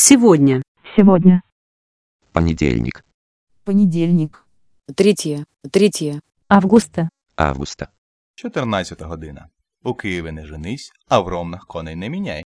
Сегодня. Сегодня. Понедельник. Понедельник. 3 Августа. Августа. 14 година. У Києві не женись, а в Ромнах коней не міняй.